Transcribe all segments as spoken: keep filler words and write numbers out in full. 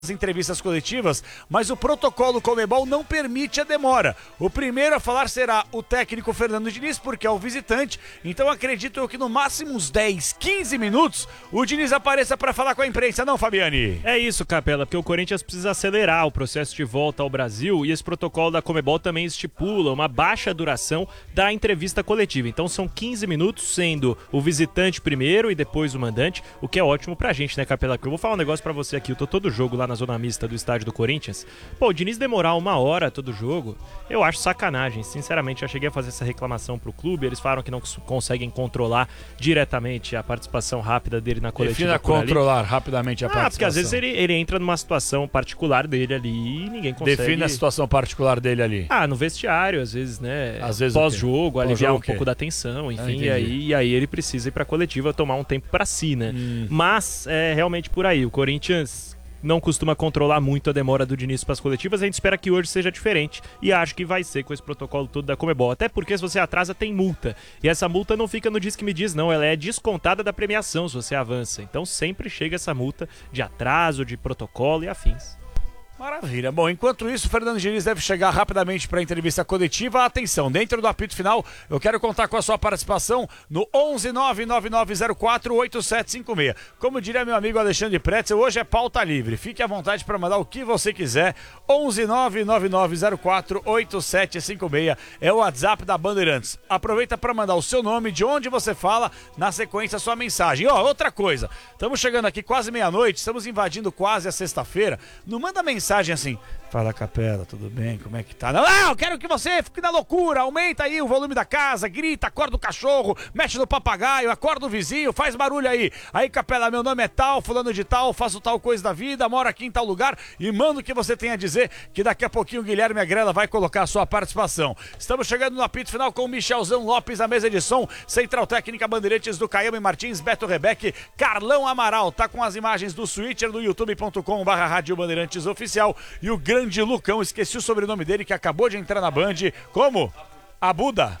entrevistas coletivas, mas o protocolo Conmebol não permite a demora. O primeiro a falar será o técnico Fernando Diniz, porque é o visitante, então acredito eu que no máximo uns dez, quinze minutos o Diniz apareça para falar com a imprensa, não, Fabiani? É isso, Capela, porque o Corinthians precisa acelerar o processo de volta ao Brasil e esse protocolo da Conmebol também estipula uma baixa duração da entrevista coletiva. Então são quinze minutos, sendo o visitante primeiro e depois o mandante, o que é ótimo pra gente, né, Capela? Eu vou falar um negócio pra você aqui, eu tô todo jogo lá na zona mista do estádio do Corinthians. Pô, o Diniz demorar uma hora todo jogo, eu acho sacanagem. Sinceramente, já cheguei a fazer essa reclamação pro clube, eles falaram que não conseguem controlar diretamente a participação rápida dele na coletiva. Defina controlar rapidamente a ah, participação. porque às vezes ele, ele entra numa situação particular dele ali e ninguém consegue... Define a situação particular dele ali. Ah, no vestiário, às vezes, né? Às vezes pós-jogo, aliviar Pós-jogo, um pouco da tensão, enfim, ah, e, aí, e aí ele precisa ir pra coletiva tomar um tempo pra si, né? Hum. Mas é realmente por aí, o Corinthians não costuma controlar muito a demora do Diniz para as coletivas, a gente espera que hoje seja diferente e acho que vai ser com esse protocolo todo da Conmebol, até porque se você atrasa tem multa, e essa multa não fica no Diz que me diz não, ela é descontada da premiação se você avança, então sempre chega essa multa de atraso, de protocolo e afins. Maravilha. Bom, enquanto isso, o Fernando Diniz deve chegar rapidamente para a entrevista coletiva. Atenção, dentro do apito final, eu quero contar com a sua participação no onze nove nove nove zero quatro oito sete cinco seis. Como diria meu amigo Alexandre Pretzel, hoje é pauta livre. Fique à vontade para mandar o que você quiser. onze nove nove nove zero quatro oito sete cinco seis é o WhatsApp da Bandeirantes. Aproveita para mandar o seu nome, de onde você fala, na sequência a sua mensagem. Ó, outra coisa, estamos chegando aqui quase meia-noite, estamos invadindo quase a sexta-feira. Não manda mensagem assim, fala Capela, tudo bem, como é que tá? Não, não, eu quero que você fique na loucura, aumenta aí o volume da casa, grita, acorda o cachorro, mexe no papagaio, acorda o vizinho, faz barulho aí. Aí, Capela, meu nome é tal, fulano de tal, faço tal coisa da vida, moro aqui em tal lugar e manda o que você tem a dizer, que daqui a pouquinho o Guilherme Agrela vai colocar a sua participação. Estamos chegando no apito final com o Michelzão Lopes, a mesa de som, Central Técnica Bandeirantes do Caiame Martins, Beto Rebeque, Carlão Amaral, tá com as imagens do Switcher do youtube ponto com barra Rádio Bandeirantes Oficial. E o grande Lucão, esqueci o sobrenome dele, que acabou de entrar na Band. Como? Abuda.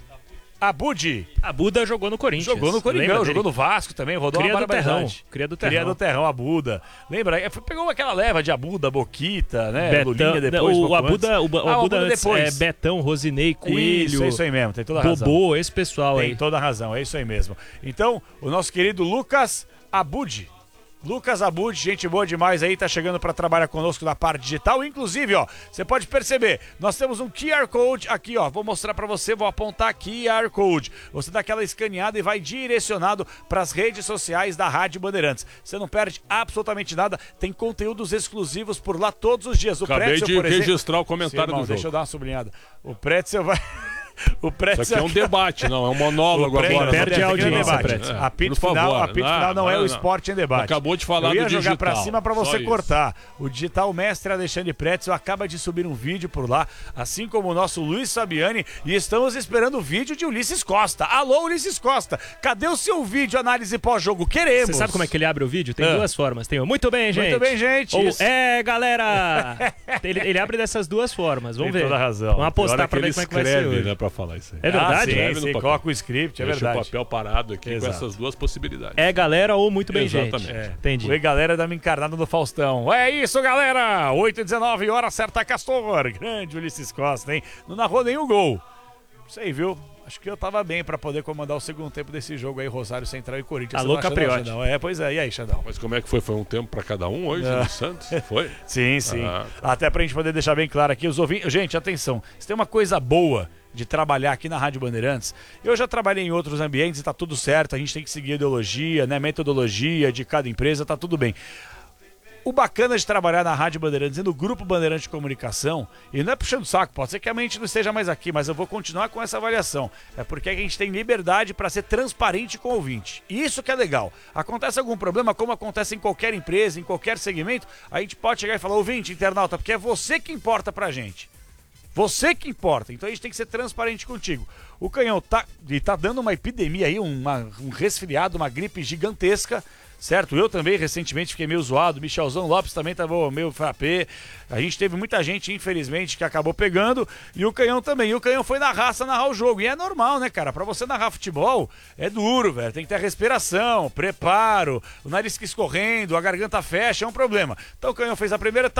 Abudi. Abuda jogou no Corinthians. Jogou no Coringão, jogou no Vasco também, rodou Cria uma do Terrão. barbaridade. Cria do Terrão. Cria do Terrão, Abuda. Lembra? Pegou aquela leva de Abuda, Boquita, né? Betão, Lulinha depois. o, Abuda, o, o ah, Abuda antes, depois. É Betão, Rosinei, Coelho. Isso, é isso aí mesmo, tem toda a razão. Bobô, esse pessoal tem aí. Tem toda a razão, é isso aí mesmo. Então, o nosso querido Lucas Abudi. Lucas Abud, gente boa demais aí, tá chegando para trabalhar conosco na parte digital. Inclusive, ó, você pode perceber, nós temos um Q R Code aqui, ó, vou mostrar para você, vou apontar Q R Code. Você dá aquela escaneada e vai direcionado para as redes sociais da Rádio Bandeirantes. Você não perde absolutamente nada, tem conteúdos exclusivos por lá todos os dias. O Acabei Pretzel, de por exemplo, registrar o comentário Sim, irmão, do jogo. deixa eu dar uma sublinhada. O Pretzel vai... O Pretzel... Isso aqui é um debate, não, é um monólogo agora. Perde a audiência, Pretzel. É, apito final, favor, apito não, final não, não é não. o esporte em debate. Acabou de falar eu ia do jogar digital, pra cima pra você só cortar. Isso. O digital mestre Alexandre Pretzel acaba de subir um vídeo por lá, assim como o nosso Luiz Fabiani, e estamos esperando o vídeo de Ulisses Costa. Alô, Ulisses Costa, cadê o seu vídeo análise pós-jogo? Queremos. Você sabe como é que ele abre o vídeo? Tem ah. duas formas. Tem o muito bem, gente. Muito bem, gente. Ou é, galera. ele, ele abre dessas duas formas. Vamos Tem ver. toda a razão. Vamos apostar pra ver como é que vai ser hoje. Né, pra falar isso aí. É verdade? Ah, sim, sim, coloca o script, é Deixa verdade. o papel parado aqui. Exato. Com essas duas possibilidades. É galera ou muito bem, Exatamente. gente. É. Entendi. Oi, galera, dá-me encarnado no Faustão. É isso, galera. oito e dezenove, hora certa, Castor. Grande Ulisses Costa, hein? Não narrou nenhum gol. Não sei, viu? Acho que eu tava bem pra poder comandar o segundo tempo desse jogo aí, Rosário Central e Corinthians. Alô, Capriotti. Não, é, pois é. E aí, Xandão? Mas como é que foi? Foi um tempo pra cada um hoje Ah. no Santos? Foi? Sim, sim. Ah, tá. Até pra gente poder deixar bem claro aqui, os ouvintes... Gente, atenção. Se tem uma coisa boa de trabalhar aqui na Rádio Bandeirantes, eu já trabalhei em outros ambientes e tá tudo certo, a gente tem que seguir a ideologia, né, metodologia de cada empresa, tá tudo bem. O bacana de trabalhar na Rádio Bandeirantes e no Grupo Bandeirantes de Comunicação, e não é puxando saco, pode ser que a mente não esteja mais aqui, mas eu vou continuar com essa avaliação, é porque a gente tem liberdade para ser transparente com o ouvinte. E isso que é legal. Acontece algum problema, como acontece em qualquer empresa, em qualquer segmento, a gente pode chegar e falar, ouvinte, internauta, porque é você que importa pra gente. Você que importa, então a gente tem que ser transparente contigo. O Canhão tá, e tá dando uma epidemia aí, uma, um resfriado, uma gripe gigantesca. certo? Eu também recentemente fiquei meio zoado, Michelzão Lopes também tava meio frappé. A gente teve muita gente, infelizmente, que acabou pegando, e o Canhão também. E o Canhão foi na raça narrar o jogo. E é normal, né, cara? Pra você narrar futebol, é duro, velho. Tem que ter respiração, preparo, o nariz que escorrendo, a garganta fecha, é um problema. Então o Canhão fez a primeira etapa.